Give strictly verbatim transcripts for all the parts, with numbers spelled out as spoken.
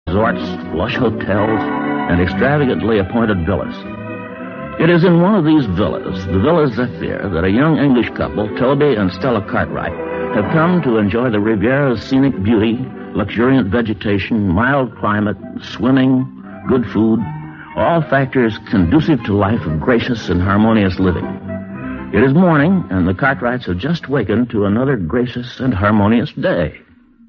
resorts, lush hotels, and extravagantly appointed villas. It is in one of these villas, the Villa Zephyr, that a young English couple, Toby and Stella Cartwright, have come to enjoy the Riviera's scenic beauty, luxuriant vegetation, mild climate, swimming, good food, all factors conducive to life of gracious and harmonious living. It is morning, and the Cartwrights have just wakened to another gracious and harmonious day.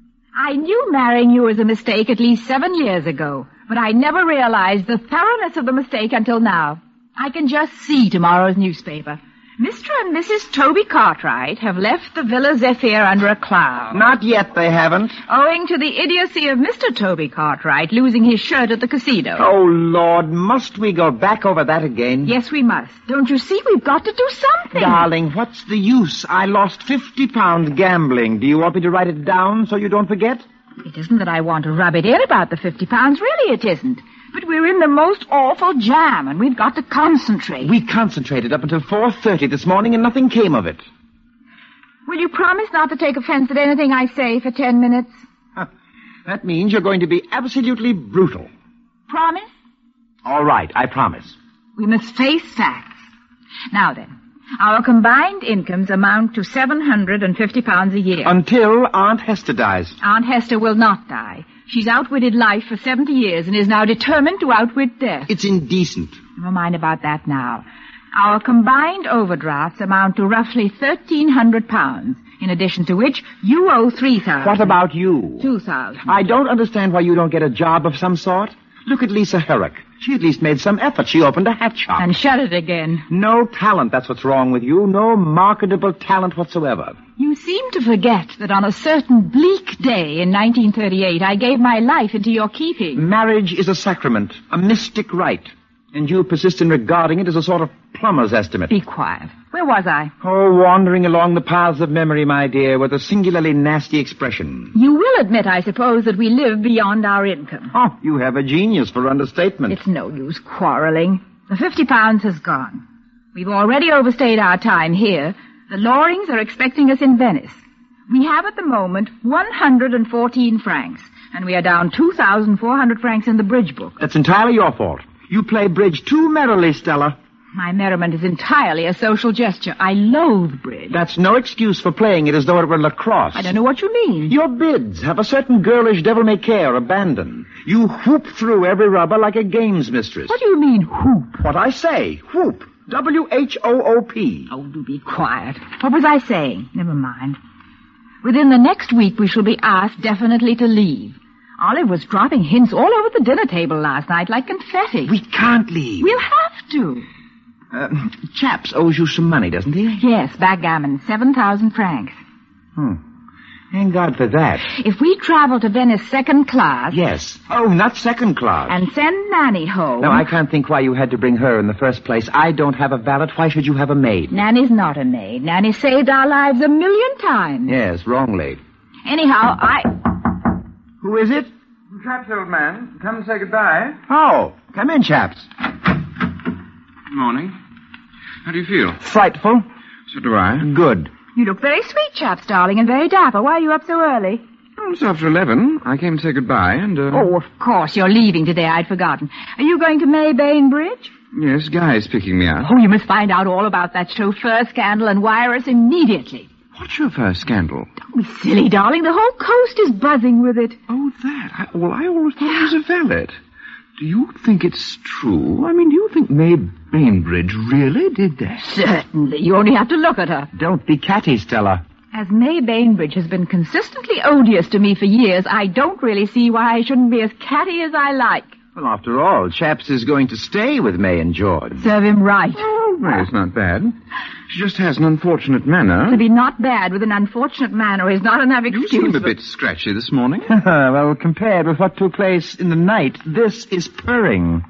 I knew marrying you was a mistake at least seven years ago, but I never realized the thoroughness of the mistake until now. I can just see tomorrow's newspaper. Mister and Missus Toby Cartwright have left the Villa Zephyr under a cloud. Not yet, they haven't. Owing to the idiocy of Mister Toby Cartwright losing his shirt at the casino. Oh, Lord, must we go back over that again? Yes, we must. Don't you see? We've got to do something. Darling, what's the use? I lost fifty pounds gambling. Do you want me to write it down so you don't forget? It isn't that I want to rub it in about the fifty pounds. Really, it isn't. But we're in the most awful jam, and we've got to concentrate. We concentrated up until four thirty this morning, and nothing came of it. Will you promise not to take offense at anything I say for ten minutes? Huh. That means you're going to be absolutely brutal. Promise? All right, I promise. We must face facts. Now then, our combined incomes amount to seven hundred fifty pounds a year. Until Aunt Hester dies. Aunt Hester will not die. She's outwitted life for seventy years and is now determined to outwit death. It's indecent. Never mind about that now. Our combined overdrafts amount to roughly thirteen hundred pounds, in addition to which you owe three thousand. What about you? Two thousand. I don't understand why you don't get a job of some sort. Look at Lisa Herrick. She at least made some effort. She opened a hat shop. And shut it again. No talent, that's what's wrong with you. No marketable talent whatsoever. You seem to forget that on a certain bleak day in nineteen thirty-eight, I gave my life into your keeping. Marriage is a sacrament, a mystic rite. And you persist in regarding it as a sort of plumber's estimate. Be quiet. Where was I? Oh, wandering along the paths of memory, my dear, with a singularly nasty expression. You will admit, I suppose, that we live beyond our income. Oh, you have a genius for understatement. It's no use quarreling. The fifty pounds has gone. We've already overstayed our time here. The Lorings are expecting us in Venice. We have at the moment one hundred fourteen francs, and we are down two thousand four hundred francs in the bridge book. That's entirely your fault. You play bridge too merrily, Stella. My merriment is entirely a social gesture. I loathe bridge. That's no excuse for playing it as though it were lacrosse. I don't know what you mean. Your bids have a certain girlish devil-may-care abandon. You whoop through every rubber like a games mistress. What do you mean, whoop? What I say, whoop. W H O O P. Oh, do be quiet. What was I saying? Never mind. Within the next week, we shall be asked definitely to leave. Olive was dropping hints all over the dinner table last night like confetti. We can't leave. We'll have to. Uh, Chaps owes you some money, doesn't he? Yes, backgammon, seven thousand francs. Hmm. Thank God for that. If we travel to Venice second class... Yes. Oh, not second class. And send Nanny home... No, I can't think why you had to bring her in the first place. I don't have a valet. Why should you have a maid? Nanny's not a maid. Nanny saved our lives a million times. Yes, wrongly. Anyhow, I... Who is it? Chaps, old man. Come and say goodbye. Oh, come in, Chaps. Good morning. How do you feel? Frightful. So do I. Good. You look very sweet, Chaps, darling, and very dapper. Why are you up so early? Oh, it's after eleven. I came to say goodbye, and, uh... Oh, of course, you're leaving today. I'd forgotten. Are you going to May Bainbridge? Yes, Guy's picking me up. Oh, you must find out all about that chauffeur scandal and wire us immediately. What's your first scandal? Don't be silly, darling. The whole coast is buzzing with it. Oh, that. I, well, I always thought it was a valet. Do you think it's true? I mean, do you think May Bainbridge really did that? Certainly. You only have to look at her. Don't be catty, Stella. As May Bainbridge has been consistently odious to me for years, I don't really see why I shouldn't be as catty as I like. Well, after all, Chaps is going to stay with May and George. Serve him right. Oh, well, it's not bad. She just has an unfortunate manner. To be not bad with an unfortunate manner is not enough excuse. You seem a for... bit scratchy this morning. Well, compared with what took place in the night, this is purring.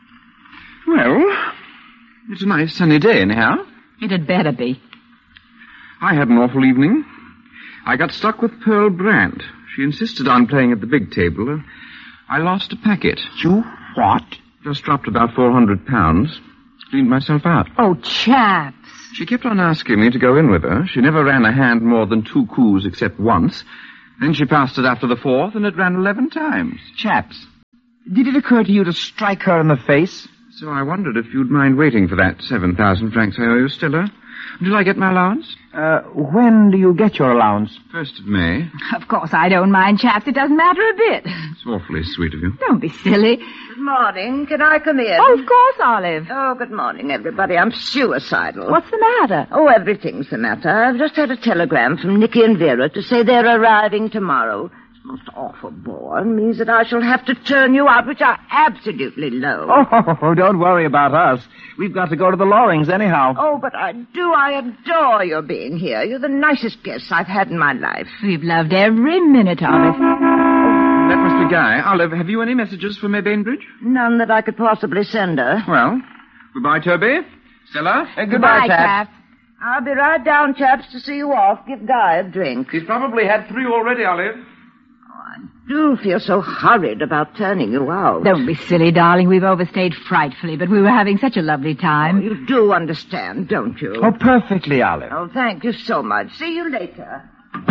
Well, it's a nice sunny day, anyhow. It had better be. I had an awful evening. I got stuck with Pearl Brandt. She insisted on playing at the big table. Uh, I lost a packet. You what? Just dropped about four hundred pounds. Cleaned myself out. Oh, Chaps. She kept on asking me to go in with her. She never ran a hand more than two coups except once. Then she passed it after the fourth, and it ran eleven times. Chaps, Did it occur to you to strike her in the face? So I wondered if you'd mind waiting for that seven thousand francs I owe you, Stella. Until I get my allowance? Uh, when do you get your allowance? First of May. Of course I don't mind, chaps. It doesn't matter a bit. It's awfully sweet of you. Don't be silly. Good morning. Can I come in? Oh, of course, Olive. Oh, good morning, everybody. I'm suicidal. What's the matter? Oh, everything's the matter. I've just had a telegram from Nicky and Vera to say they're arriving tomorrow. It's the most awful bore. It means that I shall have to turn you out, which I absolutely loathe. Oh, don't worry about us. We've got to go to the Lorings anyhow. Oh, but I do. I adore your being here. You're the nicest guests I've had in my life. We've loved every minute of it. That must be Guy. Olive, have you any messages for May Bainbridge? None that I could possibly send her. Well, goodbye, Toby. Stella? Uh, goodbye, chaps. I'll be right down, chaps, to see you off. Give Guy a drink. He's probably had three already, Olive. I do feel so hurried about turning you out. Don't be silly, darling. We've overstayed frightfully, but we were having such a lovely time. Oh, you do understand, don't you? Oh, perfectly, Olive. Oh, thank you so much. See you later.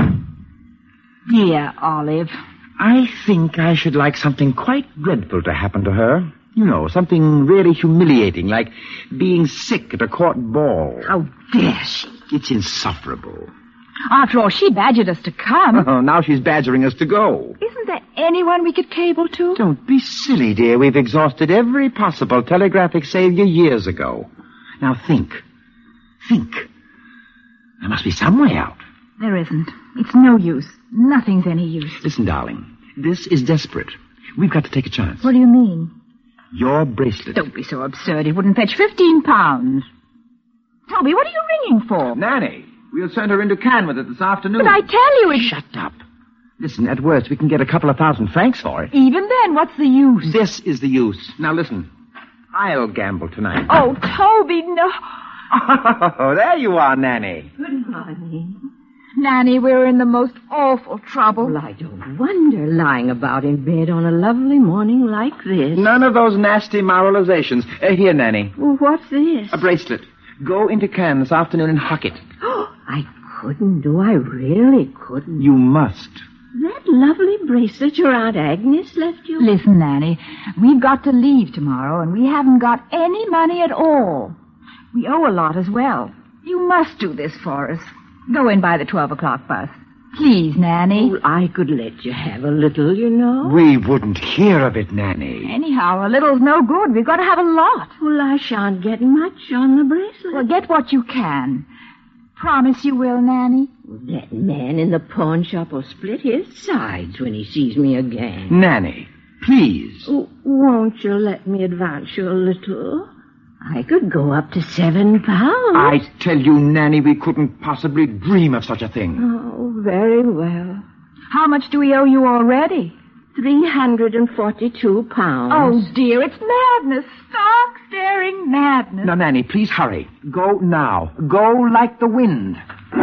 Dear Olive. I think I should like something quite dreadful to happen to her. You know, something really humiliating, like being sick at a court ball. How dare she? It's insufferable. After all, she badgered us to come. Oh, now she's badgering us to go. Isn't there anyone we could cable to? Don't be silly, dear. We've exhausted every possible telegraphic savior years ago. Now think. Think. There must be some way out. There isn't. It's no use. Nothing's any use. Listen, darling. This is desperate. We've got to take a chance. What do you mean? Your bracelet. Don't be so absurd. It wouldn't fetch fifteen pounds. Toby, what are you ringing for? Nanny, we'll send her into Cannes with it this afternoon. But I tell you, it... Shut up. Listen, at worst, we can get a couple of thousand francs for it. Even then, what's the use? This is the use. Now, listen. I'll gamble tonight. Oh, Toby, no. Oh, there you are, Nanny. Good morning. Nanny, we're in the most awful trouble. Well, I don't wonder, lying about in bed on a lovely morning like this. None of those nasty moralizations. Uh, here, Nanny. Well, what's this? A bracelet. Go into Cannes this afternoon and hock it. Oh, I couldn't, do I really couldn't? You must. That lovely bracelet your Aunt Agnes left you? Listen, Nanny, we've got to leave tomorrow, and we haven't got any money at all. We owe a lot as well. You must do this for us. Go in by the twelve o'clock bus. Please, Nanny. Oh, I could let you have a little, you know. We wouldn't hear of it, Nanny. Anyhow, a little's no good. We've got to have a lot. Well, I shan't get much on the bracelet. Well, get what you can. Promise you will, Nanny? That man in the pawn shop will split his sides when he sees me again. Nanny, please. Oh, won't you let me advance you a little? I could go up to seven pounds. I tell you, Nanny, we couldn't possibly dream of such a thing. Oh, very well. How much do we owe you already? Three hundred and forty-two pounds. Oh, dear, it's madness. Stark, staring madness. Now, Nanny, please hurry. Go now. Go like the wind.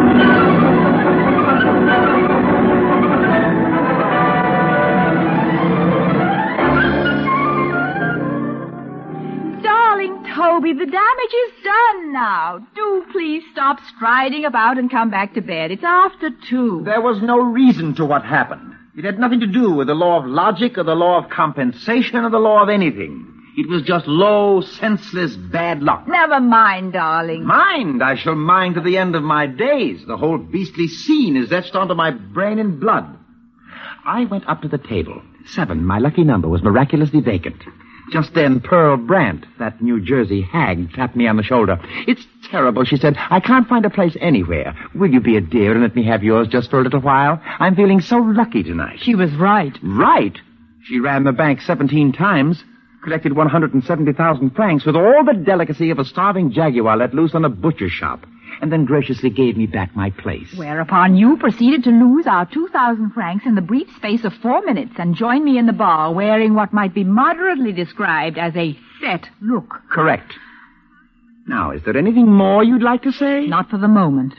Toby, the damage is done now. Do please stop striding about and come back to bed. It's after two. There was no reason to what happened. It had nothing to do with the law of logic or the law of compensation or the law of anything. It was just low, senseless, bad luck. Never mind, darling. Mind? I shall mind to the end of my days. The whole beastly scene is etched onto my brain in blood. I went up to the table. Seven, my lucky number, was miraculously vacant. Just then, Pearl Brandt, that New Jersey hag, tapped me on the shoulder. It's terrible, she said. I can't find a place anywhere. Will you be a dear and let me have yours just for a little while? I'm feeling so lucky tonight. She was right. Right? She ran the bank seventeen times, collected one hundred seventy thousand francs with all the delicacy of a starving jaguar let loose on a butcher shop, and then graciously gave me back my place. Whereupon you proceeded to lose our two thousand francs in the brief space of four minutes and join me in the bar wearing what might be moderately described as a set look. Correct. Now, is there anything more you'd like to say? Not for the moment.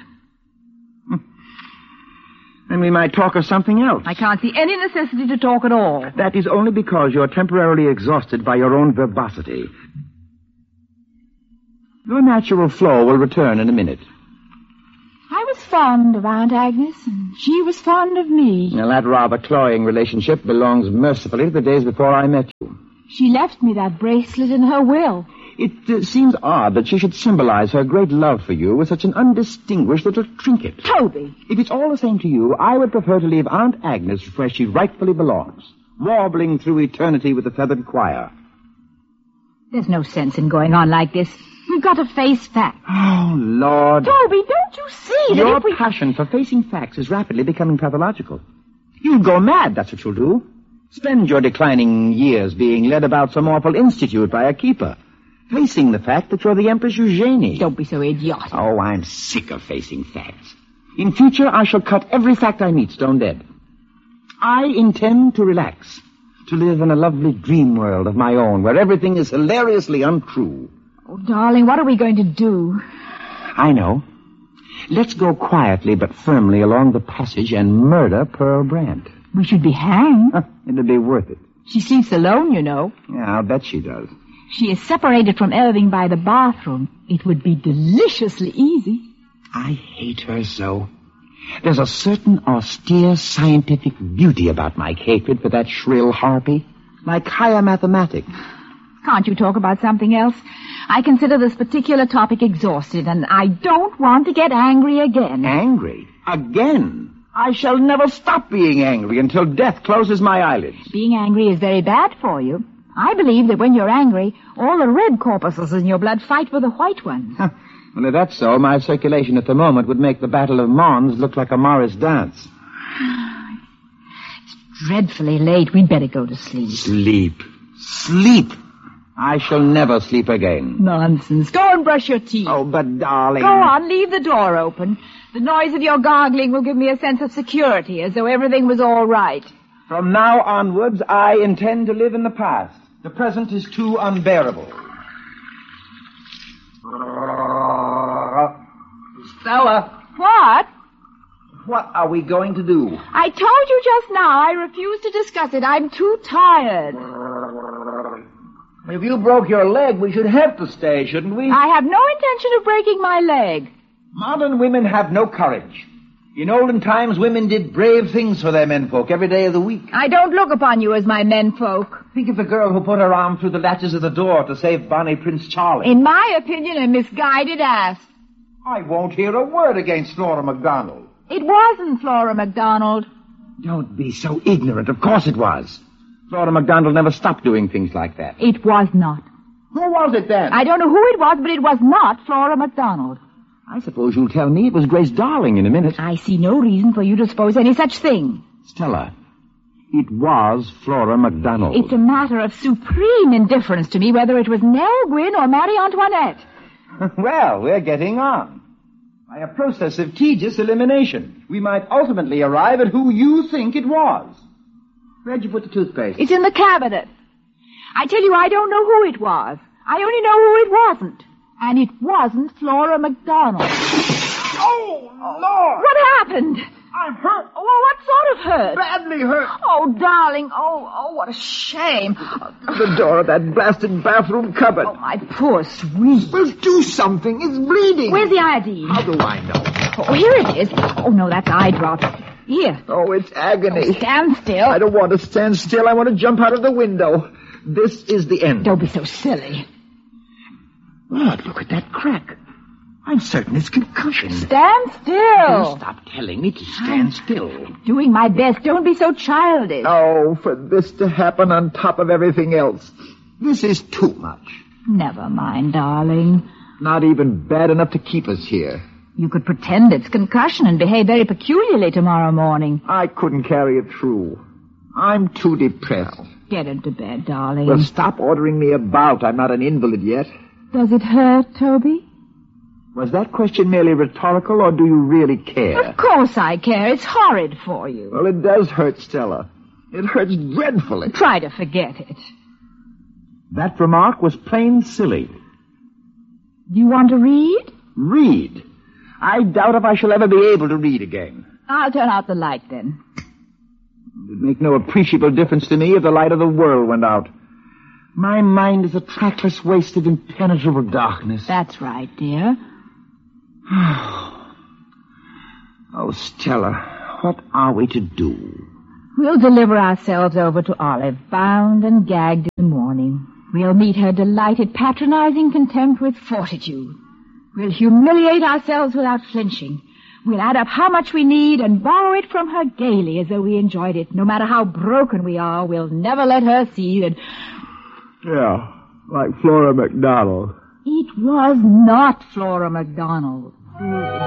Then we might talk of something else. I can't see any necessity to talk at all. That is only because you're temporarily exhausted by your own verbosity. Your natural flow will return in a minute. I was fond of Aunt Agnes, and she was fond of me. Now, that rather cloying relationship belongs mercifully to the days before I met you. She left me that bracelet in her will. It uh, seems odd that she should symbolize her great love for you with such an undistinguished little trinket. Toby! If it's all the same to you, I would prefer to leave Aunt Agnes where she rightfully belongs, warbling through eternity with the feathered choir. There's no sense in going on like this. We've got to face facts. Oh, Lord. Toby, don't you see Your that if we... passion for facing facts is rapidly becoming pathological. You'll go mad, that's what you'll do. Spend your declining years being led about some awful institute by a keeper, facing the fact that you're the Empress Eugenie. Don't be so idiotic. Oh, I'm sick of facing facts. In future, I shall cut every fact I meet stone dead. I intend to relax, to live in a lovely dream world of my own, where everything is hilariously untrue. Oh, darling, what are we going to do? I know. Let's go quietly but firmly along the passage and murder Pearl Brandt. We should be hanged. It'll be worth it. She sleeps alone, you know. Yeah, I'll bet she does. She is separated from Irving by the bathroom. It would be deliciously easy. I hate her so. There's a certain austere scientific beauty about my hatred for that shrill harpy, like higher mathematics. Can't you talk about something else? I consider this particular topic exhausted, and I don't want to get angry again. Angry? Again? I shall never stop being angry until death closes my eyelids. Being angry is very bad for you. I believe that when you're angry, all the red corpuscles in your blood fight for the white ones. Well, if that's so, my circulation at the moment would make the Battle of Mons look like a Morris dance. It's dreadfully late. We'd better go to sleep. Sleep. Sleep. I shall never sleep again. Nonsense. Go and brush your teeth. Oh, but darling... Go on, leave the door open. The noise of your gargling will give me a sense of security, as though everything was all right. From now onwards, I intend to live in the past. The present is too unbearable. Stella! What? What are we going to do? I told you just now I refuse to discuss it. I'm too tired. If you broke your leg, we should have to stay, shouldn't we? I have no intention of breaking my leg. Modern women have no courage. In olden times, women did brave things for their menfolk every day of the week. I don't look upon you as my menfolk. Think of the girl who put her arm through the latches of the door to save Bonnie Prince Charlie. In my opinion, a misguided ass. I won't hear a word against Flora MacDonald. It wasn't Flora MacDonald. Don't be so ignorant. Of course it was. Flora MacDonald never stopped doing things like that. It was not. Who was it then? I don't know who it was, but it was not Flora MacDonald. I suppose you'll tell me it was Grace Darling in a minute. I see no reason for you to suppose any such thing. Stella, it was Flora MacDonald. It's a matter of supreme indifference to me whether it was Nell Gwynn or Marie Antoinette. Well, we're getting on. By a process of tedious elimination, we might ultimately arrive at who you think it was. Where'd you put the toothpaste? It's in the cabinet. I tell you, I don't know who it was. I only know who it wasn't. And it wasn't Flora MacDonald. Oh, Lord! What happened? I'm hurt. Oh, what sort of hurt? Badly hurt. Oh, darling. Oh, oh, what a shame. The door of that blasted bathroom cupboard. Oh, my poor sweet. Well, do something. It's bleeding. Where's the iodine? How do I know? Oh, here it is. Oh, no, that's eye drops. Here. Oh, it's agony. Oh, stand still. I don't want to stand still. I want to jump out of the window. This is the end. Don't be so silly. Lord, look at that crack. I'm certain it's concussion. Stand still. Don't stop telling me to stand still. Doing my best. Don't be so childish. Oh, for this to happen on top of everything else. This is too much. Never mind, darling. Not even bad enough to keep us here. You could pretend it's concussion and behave very peculiarly tomorrow morning. I couldn't carry it through. I'm too depressed. Get into bed, darling. Well, stop ordering me about. I'm not an invalid yet. Does it hurt, Toby? Was that question merely rhetorical, or do you really care? Of course I care. It's horrid for you. Well, it does hurt, Stella. It hurts dreadfully. Try to forget it. That remark was plain silly. Do you want to read? Read? I doubt if I shall ever be able to read again. I'll turn out the light, then. It'd make no appreciable difference to me if the light of the world went out. My mind is a trackless waste of impenetrable darkness. That's right, dear. Oh, Stella, what are we to do? We'll deliver ourselves over to Olive, bound and gagged in the morning. We'll meet her delighted, patronizing contempt with fortitude. We'll humiliate ourselves without flinching. We'll add up how much we need and borrow it from her gaily as though we enjoyed it. No matter how broken we are, we'll never let her see that... Yeah, like Flora MacDonald. It was not Flora MacDonald.